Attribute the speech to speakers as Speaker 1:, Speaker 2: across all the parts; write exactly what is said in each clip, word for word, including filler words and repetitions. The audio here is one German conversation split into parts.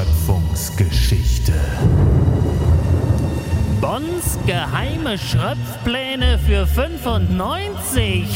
Speaker 1: Schöpfungsgeschichte.
Speaker 2: Bons geheime Schröpfpläne für fünfundneunzig.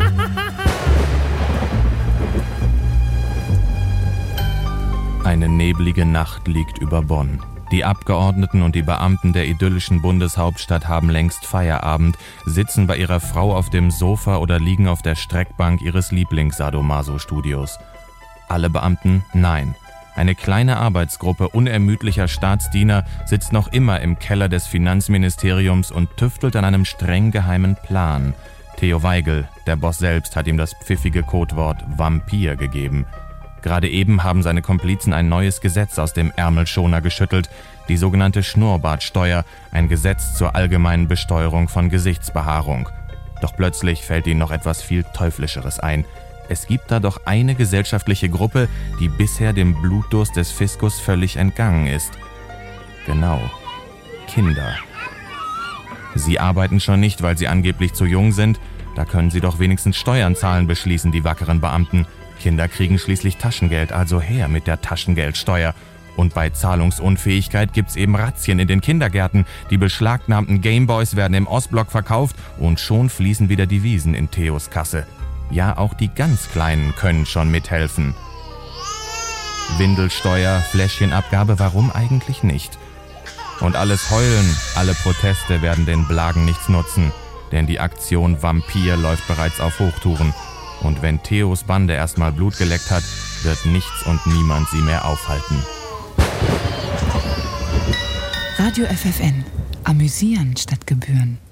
Speaker 3: Eine neblige Nacht liegt über Bonn. Die Abgeordneten und die Beamten der idyllischen Bundeshauptstadt haben längst Feierabend, sitzen bei ihrer Frau auf dem Sofa oder liegen auf der Streckbank ihres Lieblings-Sadomaso-Studios. Alle Beamten? Nein. Eine kleine Arbeitsgruppe unermüdlicher Staatsdiener sitzt noch immer im Keller des Finanzministeriums und tüftelt an einem streng geheimen Plan. Theo Weigel, der Boss selbst, hat ihm das pfiffige Codewort Vampir gegeben. Gerade eben haben seine Komplizen ein neues Gesetz aus dem Ärmelschoner geschüttelt, die sogenannte Schnurrbartsteuer, ein Gesetz zur allgemeinen Besteuerung von Gesichtsbehaarung. Doch plötzlich fällt ihnen noch etwas viel Teuflischeres ein. Es gibt da doch eine gesellschaftliche Gruppe, die bisher dem Blutdurst des Fiskus völlig entgangen ist. Genau, Kinder. Sie arbeiten schon nicht, weil sie angeblich zu jung sind. Da können sie doch wenigstens Steuern zahlen, beschließen die wackeren Beamten. Kinder kriegen schließlich Taschengeld, also her mit der Taschengeldsteuer. Und bei Zahlungsunfähigkeit gibt's eben Razzien in den Kindergärten. Die beschlagnahmten Gameboys werden im Ostblock verkauft und schon fließen wieder Devisen in Theos Kasse. Ja, auch die ganz Kleinen können schon mithelfen. Windelsteuer, Fläschchenabgabe, warum eigentlich nicht? Und alles Heulen, alle Proteste werden den Blagen nichts nutzen, denn die Aktion Vampir läuft bereits auf Hochtouren. Und wenn Theos Bande erstmal Blut geleckt hat, wird nichts und niemand sie mehr aufhalten.
Speaker 4: Radio F F N. Amüsieren statt Gebühren.